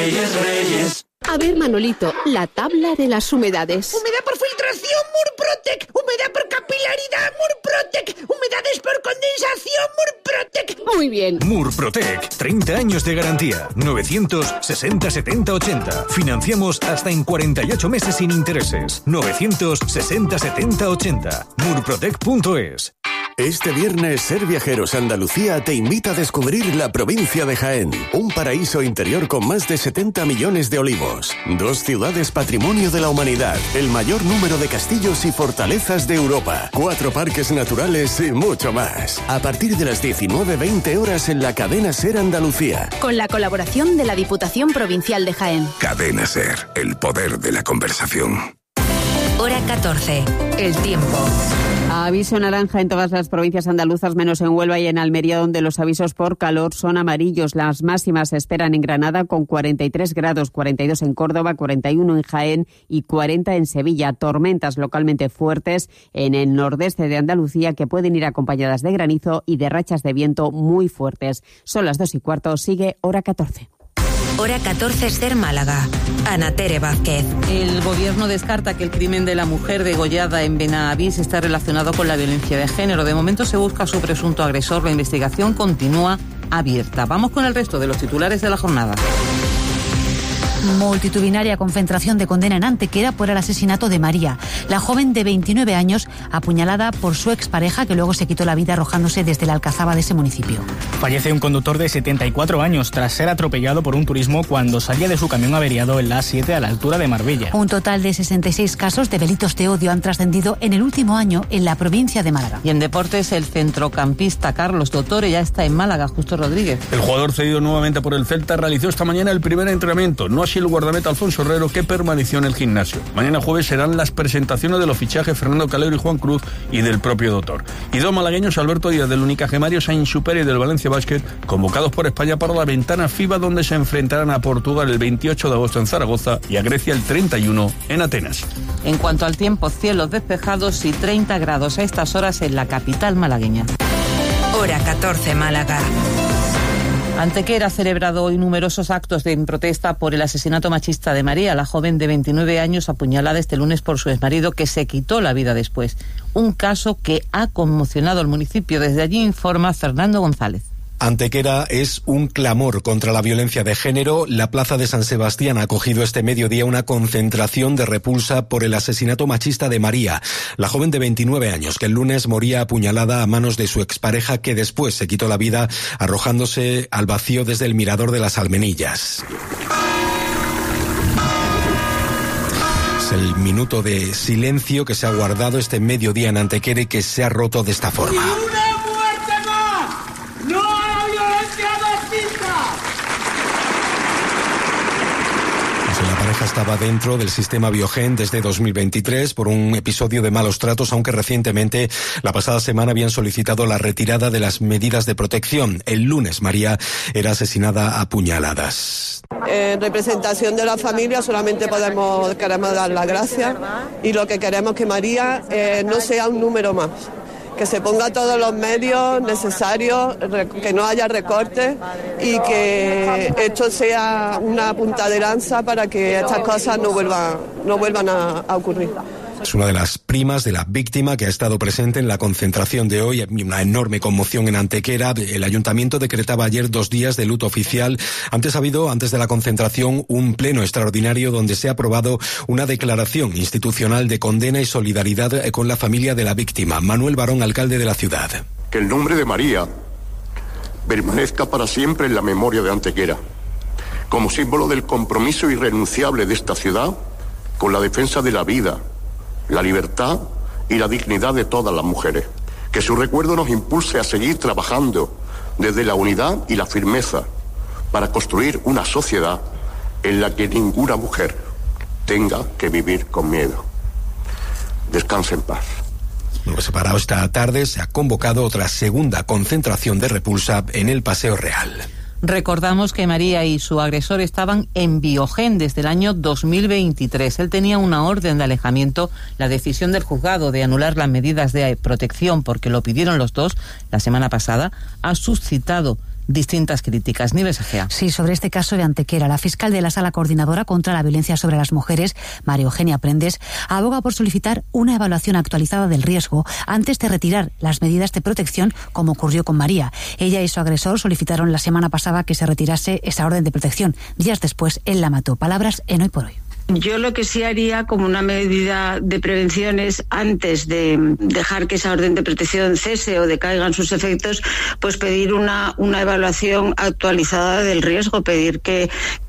Reyes, Reyes. A ver, Manolito, la tabla de las humedades. Humedad por filtración, Murprotec. Humedad por capilaridad, Murprotec. Humedades por condensación, Murprotec. Muy bien. Murprotec, 30 años de garantía. 960 70 80. Financiamos hasta en 48 meses sin intereses. 960 70 80. Murprotec.es. Este viernes, Ser Viajeros Andalucía te invita a descubrir la provincia de Jaén, un paraíso interior con más de 70 millones de olivos, 2 ciudades patrimonio de la humanidad, el mayor número de castillos y fortalezas de Europa, 4 parques naturales y mucho más. A partir de las 19:20 horas en la cadena Ser Andalucía. Con la colaboración de la Diputación Provincial de Jaén. Cadena Ser, el poder de la conversación. Hora 14. El tiempo. Aviso naranja en todas las provincias andaluzas, menos en Huelva y en Almería, donde los avisos por calor son amarillos. Las máximas se esperan en Granada con 43 grados, 42 en Córdoba, 41 en Jaén y 40 en Sevilla. Tormentas localmente fuertes en el nordeste de Andalucía que pueden ir acompañadas de granizo y de rachas de viento muy fuertes. Son las 2:15, sigue Hora 14. Hora 14, Ser Málaga. Ana Tere Vázquez. El gobierno descarta que el crimen de la mujer degollada en Benavís está relacionado con la violencia de género. De momento se busca a su presunto agresor. La investigación continúa abierta. Vamos con el resto de los titulares de la jornada. Multitudinaria concentración de condena en Antequera por el asesinato de María, la joven de 29 años apuñalada por su expareja que luego se quitó la vida arrojándose desde la alcazaba de ese municipio. Fallece un conductor de 74 años tras ser atropellado por un turismo cuando salía de su camión averiado en la A7 a la altura de Marbella. Un total de 66 casos de delitos de odio han trascendido en el último año en la provincia de Málaga. Y en deportes, el centrocampista Carlos Dottore ya está en Málaga. Justo Rodríguez. El jugador cedido nuevamente por el Celta realizó esta mañana el primer entrenamiento. No así el guardameta Alfonso Herrero, que permaneció en el gimnasio. Mañana jueves serán las presentaciones de los fichajes Fernando Calero y Juan Cruz y del propio Doctor. Y 2 malagueños, Alberto Díaz del Unicaje, Mario Sainz Superi y del Valencia Basket, convocados por España para la ventana FIBA, donde se enfrentarán a Portugal el 28 de agosto en Zaragoza y a Grecia el 31 en Atenas. En cuanto al tiempo, cielos despejados y 30 grados a estas horas en la capital malagueña. Hora 14, Málaga. Antequera ha celebrado hoy numerosos actos de protesta por el asesinato machista de María, la joven de 29 años apuñalada este lunes por su exmarido que se quitó la vida después. Un caso que ha conmocionado al municipio. Desde allí informa Fernando González. Antequera es un clamor contra la violencia de género. La plaza de San Sebastián ha acogido este mediodía una concentración de repulsa por el asesinato machista de María, la joven de 29 años que el lunes moría apuñalada a manos de su expareja, que después se quitó la vida arrojándose al vacío desde el mirador de las Almenillas. Es el minuto de silencio que se ha guardado este mediodía en Antequera y que se ha roto de esta forma. La pareja estaba dentro del sistema Biogen desde 2023 por un episodio de malos tratos, aunque recientemente, la pasada semana, habían solicitado la retirada de las medidas de protección. El lunes, María era asesinada a puñaladas. En representación de la familia solamente queremos dar las gracias y lo que queremos es que María no sea un número más. Que se ponga todos los medios necesarios, que no haya recortes y que esto sea una punta de lanza para que estas cosas no vuelvan a ocurrir. Es una de las primas de la víctima que ha estado presente en la concentración de hoy. Hay una enorme conmoción en Antequera. El ayuntamiento decretaba ayer 2 días de luto oficial. Antes de la concentración, un pleno extraordinario donde se ha aprobado una declaración institucional de condena y solidaridad con la familia de la víctima. Manuel Barón, alcalde de la ciudad. Que el nombre de María permanezca para siempre en la memoria de Antequera, como símbolo del compromiso irrenunciable de esta ciudad con la defensa de la vida, la libertad y la dignidad de todas las mujeres. Que su recuerdo nos impulse a seguir trabajando desde la unidad y la firmeza para construir una sociedad en la que ninguna mujer tenga que vivir con miedo. Descanse en paz. Separado esta tarde se ha convocado otra segunda concentración de repulsa en el Paseo Real. Recordamos que María y su agresor estaban en Biogen desde el año 2023. Él tenía una orden de alejamiento. La decisión del juzgado de anular las medidas de protección, porque lo pidieron los dos la semana pasada, ha suscitado distintas críticas. Nieves Egea. Sí, sobre este caso de Antequera, la fiscal de la Sala Coordinadora contra la Violencia sobre las Mujeres, María Eugenia Prendes, aboga por solicitar una evaluación actualizada del riesgo antes de retirar las medidas de protección, como ocurrió con María. Ella y su agresor solicitaron la semana pasada que se retirase esa orden de protección. Días después, él la mató. Palabras en Hoy por Hoy. Yo lo que sí haría como una medida de prevención es, antes de dejar que esa orden de protección cese o decaigan sus efectos, pues pedir una evaluación actualizada del riesgo, pedir que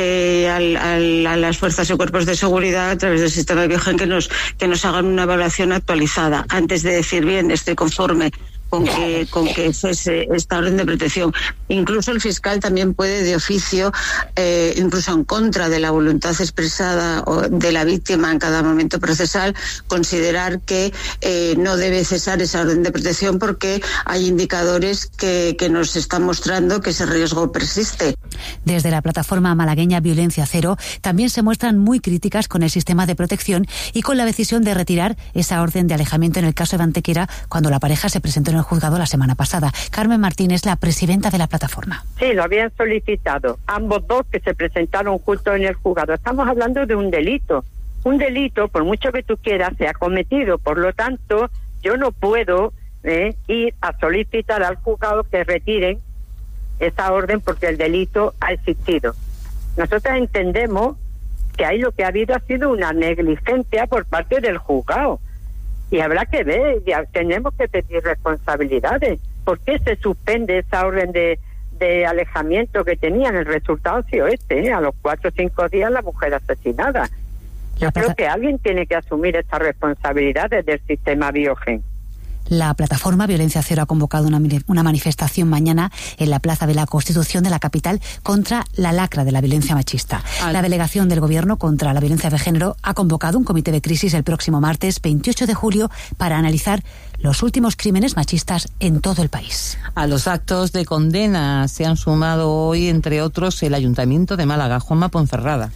a las fuerzas y cuerpos de seguridad, a través del sistema de Biogen, que nos hagan una evaluación actualizada, antes de decir, bien, estoy conforme con que cese esta orden de protección. Incluso el fiscal también puede, de oficio, incluso en contra de la voluntad expresada de la víctima en cada momento procesal, considerar que no debe cesar esa orden de protección porque hay indicadores que nos están mostrando que ese riesgo persiste. Desde la plataforma malagueña Violencia Cero también se muestran muy críticas con el sistema de protección y con la decisión de retirar esa orden de alejamiento en el caso de Antequera, cuando la pareja se presentó en el juzgado la semana pasada. Carmen Martínez, la presidenta de la plataforma. Sí, lo habían solicitado ambos dos, que se presentaron juntos en el juzgado. Estamos hablando de un delito. Un delito, por mucho que tú quieras, se ha cometido. Por lo tanto, yo no puedo ir a solicitar al juzgado que retiren esa orden porque el delito ha existido. Nosotros entendemos que ahí lo que ha habido ha sido una negligencia por parte del juzgado. Y habrá que ver, ya tenemos que pedir responsabilidades. ¿Por qué se suspende esa orden de alejamiento que tenían? El resultado ha sido a los 4 o 5 días la mujer asesinada. Yo creo que alguien tiene que asumir esta responsabilidad desde el sistema Biogen. La plataforma Violencia Cero ha convocado una manifestación mañana en la Plaza de la Constitución de la capital contra la lacra de la violencia machista. La delegación del Gobierno contra la violencia de género ha convocado un comité de crisis el próximo martes 28 de julio para analizar los últimos crímenes machistas en todo el país. A los actos de condena se han sumado hoy, entre otros, el Ayuntamiento de Málaga. Juanma Ponferrada.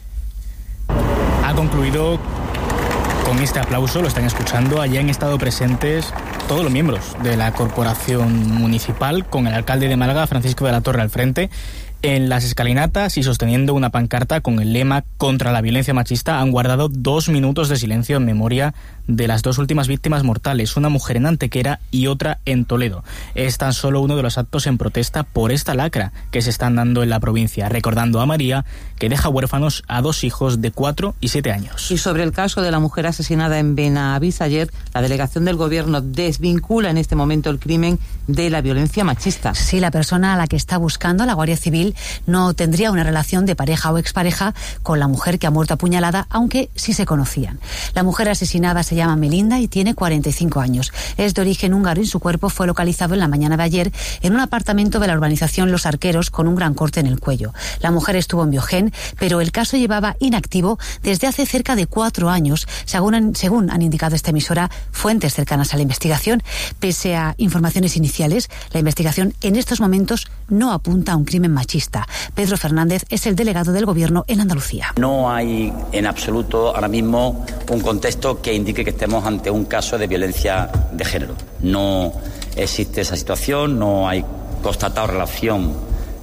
Ha concluido con este aplauso, lo están escuchando. Allí han estado presentes todos los miembros de la corporación municipal, con el alcalde de Málaga, Francisco de la Torre, al frente. En las escalinatas y sosteniendo una pancarta con el lema contra la violencia machista, han guardado 2 minutos de silencio en memoria de las 2 últimas víctimas mortales, una mujer en Antequera y otra en Toledo. Es tan solo uno de los actos en protesta por esta lacra que se están dando en la provincia, recordando a María, que deja huérfanos a 2 hijos de 4 y 7 años. Y sobre el caso de la mujer asesinada en Benavís ayer, la delegación del Gobierno desvincula en este momento el crimen de la violencia machista. Sí, la persona a la que está buscando la Guardia Civil no tendría una relación de pareja o expareja con la mujer que ha muerto apuñalada, aunque sí se conocían. La mujer asesinada se llama Melinda y tiene 45 años. Es de origen húngaro y su cuerpo fue localizado en la mañana de ayer en un apartamento de la urbanización Los Arqueros con un gran corte en el cuello. La mujer estuvo en Biogen, pero el caso llevaba inactivo desde hace cerca de 4 años, según han indicado esta emisora fuentes cercanas a la investigación. Pese a informaciones iniciales, la investigación en estos momentos no apunta a un crimen machista. Pedro Fernández es el delegado del Gobierno en Andalucía. No hay en absoluto ahora mismo un contexto que indique que estemos ante un caso de violencia de género. No existe esa situación, no hay constatado relación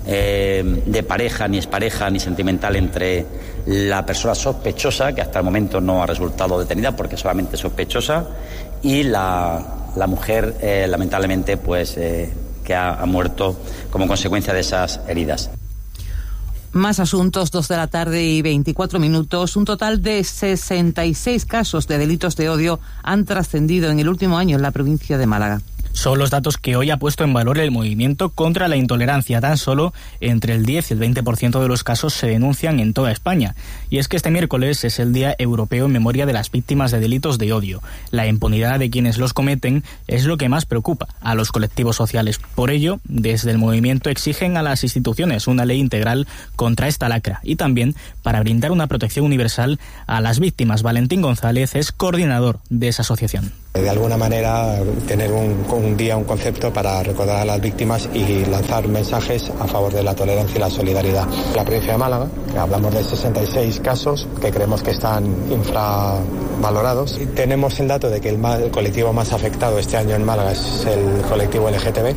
de pareja, ni expareja, ni sentimental entre la persona sospechosa, que hasta el momento no ha resultado detenida porque es solamente sospechosa, y la mujer, lamentablemente, que ha muerto como consecuencia de esas heridas. Más asuntos, 2 de la tarde y 24 minutos. Un total de 66 casos de delitos de odio han trascendido en el último año en la provincia de Málaga. Son los datos que hoy ha puesto en valor el movimiento contra la intolerancia. Tan solo entre el 10 y el 20% de los casos se denuncian en toda España. Y es que este miércoles es el Día Europeo en memoria de las víctimas de delitos de odio. La impunidad de quienes los cometen es lo que más preocupa a los colectivos sociales. Por ello, desde el movimiento exigen a las instituciones una ley integral contra esta lacra y también para brindar una protección universal a las víctimas. Valentín González es coordinador de esa asociación. De alguna manera, tener un día, un concepto para recordar a las víctimas y lanzar mensajes a favor de la tolerancia y la solidaridad. En la provincia de Málaga, hablamos de 66 casos que creemos que están infravalorados. Tenemos el dato de que el colectivo más afectado este año en Málaga es el colectivo LGTB,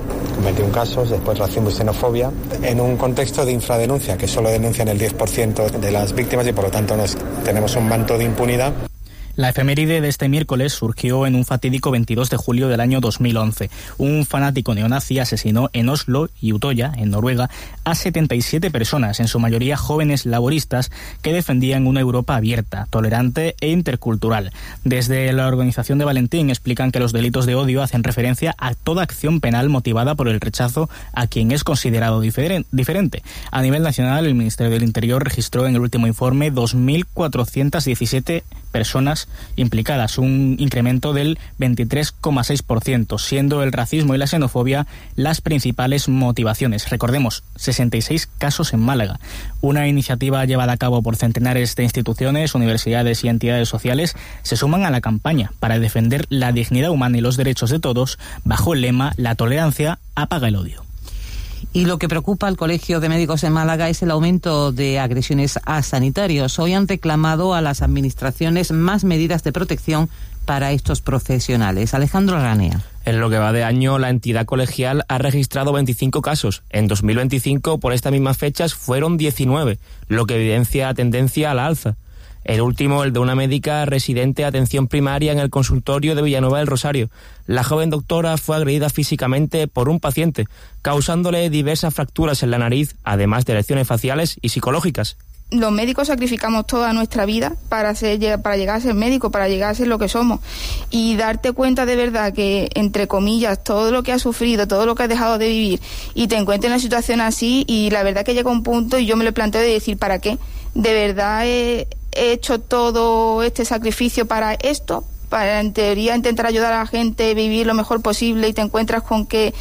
21 casos, después racismo y xenofobia, en un contexto de infradenuncia, que solo denuncian el 10% de las víctimas y por lo tanto tenemos un manto de impunidad. La efeméride de este miércoles surgió en un fatídico 22 de julio del año 2011. Un fanático neonazi asesinó en Oslo y Utoya, en Noruega, a 77 personas, en su mayoría jóvenes laboristas, que defendían una Europa abierta, tolerante e intercultural. Desde la organización de Valentín explican que los delitos de odio hacen referencia a toda acción penal motivada por el rechazo a quien es considerado diferente. A nivel nacional, el Ministerio del Interior registró en el último informe 2.417 personas implicadas, un incremento del 23,6%, siendo el racismo y la xenofobia las principales motivaciones. Recordemos, 66 casos en Málaga. Una iniciativa llevada a cabo por centenares de instituciones, universidades y entidades sociales se suman a la campaña para defender la dignidad humana y los derechos de todos bajo el lema "La tolerancia apaga el odio". Y lo que preocupa al Colegio de Médicos en Málaga es el aumento de agresiones a sanitarios. Hoy han reclamado a las administraciones más medidas de protección para estos profesionales. Alejandro Ranea. En lo que va de año, la entidad colegial ha registrado 25 casos. En 2025, por estas mismas fechas, fueron 19, lo que evidencia la tendencia a la alza. El último, el de una médica residente de atención primaria en el consultorio de Villanueva del Rosario. La joven doctora fue agredida físicamente por un paciente, causándole diversas fracturas en la nariz, además de lesiones faciales y psicológicas. Los médicos sacrificamos toda nuestra vida para llegar a ser médico, para llegar a ser lo que somos. Y darte cuenta de verdad que, entre comillas, todo lo que has sufrido, todo lo que has dejado de vivir, y te encuentras en una situación así, y la verdad que llega un punto, y yo me lo planteo de decir, ¿para qué? ¿De verdad he hecho todo este sacrificio para esto? Para, en teoría, intentar ayudar a la gente a vivir lo mejor posible, y te encuentras con que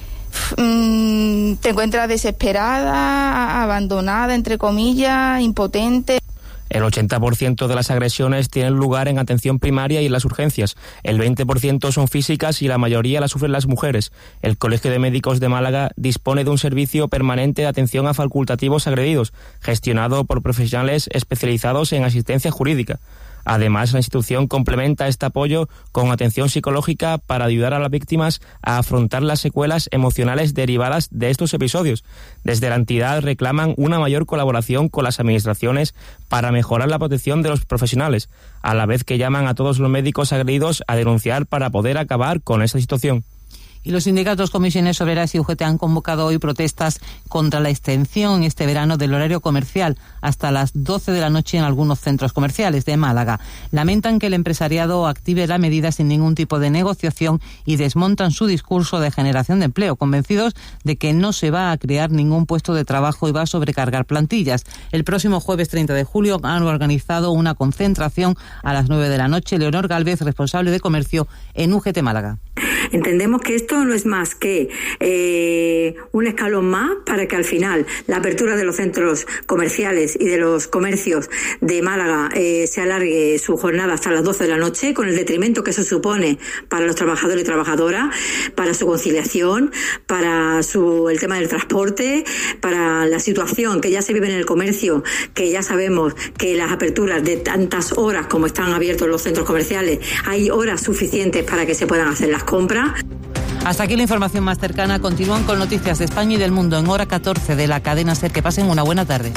te encuentras desesperada, abandonada, entre comillas, impotente. El 80% de las agresiones tienen lugar en atención primaria y en las urgencias. El 20% son físicas y la mayoría las sufren las mujeres. El Colegio de Médicos de Málaga dispone de un servicio permanente de atención a facultativos agredidos, gestionado por profesionales especializados en asistencia jurídica. Además, la institución complementa este apoyo con atención psicológica para ayudar a las víctimas a afrontar las secuelas emocionales derivadas de estos episodios. Desde la entidad reclaman una mayor colaboración con las administraciones para mejorar la protección de los profesionales, a la vez que llaman a todos los médicos agredidos a denunciar para poder acabar con esta situación. Y los sindicatos Comisiones Obreras y UGT han convocado hoy protestas contra la extensión este verano del horario comercial hasta las 12 de la noche en algunos centros comerciales de Málaga. Lamentan que el empresariado active la medida sin ningún tipo de negociación y desmontan su discurso de generación de empleo, convencidos de que no se va a crear ningún puesto de trabajo y va a sobrecargar plantillas. El próximo jueves 30 de julio han organizado una concentración a las 9 de la noche. Leonor Gálvez, responsable de comercio en UGT Málaga. Entendemos que esto no es más que un escalón más para que al final la apertura de los centros comerciales y de los comercios de Málaga se alargue su jornada hasta las 12 de la noche, con el detrimento que eso supone para los trabajadores y trabajadoras, para su conciliación, para el tema del transporte, para la situación que ya se vive en el comercio, que ya sabemos que las aperturas de tantas horas como están abiertos los centros comerciales, hay horas suficientes para que se puedan hacer las compras. Hasta aquí la información más cercana. Continúan con noticias de España y del mundo en hora 14 de la cadena SER. Que pasen una buena tarde.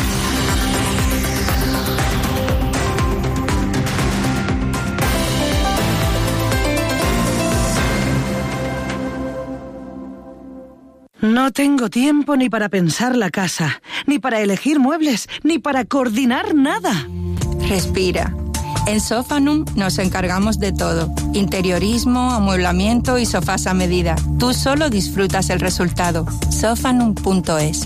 No tengo tiempo ni para pensar la casa, ni para elegir muebles, ni para coordinar nada. Respira. En Sofanum nos encargamos de todo. Interiorismo, amueblamiento y sofás a medida. Tú solo disfrutas el resultado. Sofanum.es.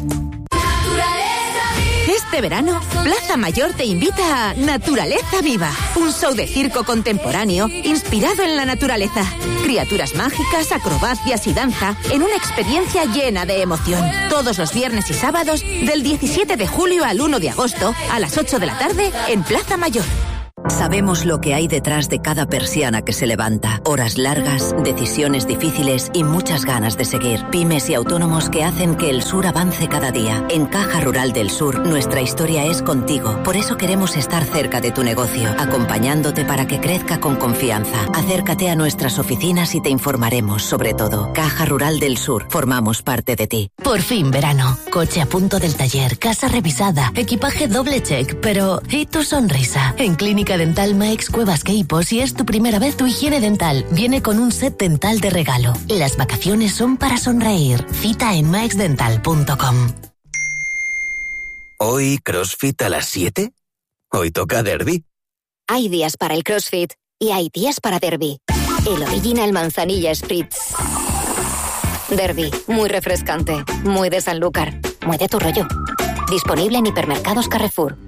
Este verano, Plaza Mayor te invita a Naturaleza Viva, un show de circo contemporáneo inspirado en la naturaleza. Criaturas mágicas, acrobacias y danza en una experiencia llena de emoción. Todos los viernes y sábados, del 17 de julio al 1 de agosto, a las 8 de la tarde, en Plaza Mayor. Sabemos lo que hay detrás de cada persiana que se levanta. Horas largas, decisiones difíciles y muchas ganas de seguir. Pymes y autónomos que hacen que el sur avance cada día. En Caja Rural del Sur, nuestra historia es contigo. Por eso queremos estar cerca de tu negocio, acompañándote para que crezca con confianza. Acércate a nuestras oficinas y te informaremos sobre todo. Caja Rural del Sur, formamos parte de ti. Por fin verano. Coche a punto del taller, casa revisada, equipaje doble check. Pero, ¿y tu sonrisa? En Clínica Dental Maix Cuevas Queipo, si es tu primera vez, tu higiene dental viene con un set dental de regalo. Las vacaciones son para sonreír. Cita en maxdental.com. ¿Hoy CrossFit a las 7? Hoy toca Derby. Hay días para el CrossFit y hay días para Derby. El Original Manzanilla Spritz. Derby, muy refrescante, muy de Sanlúcar, muy de tu rollo. Disponible en hipermercados Carrefour.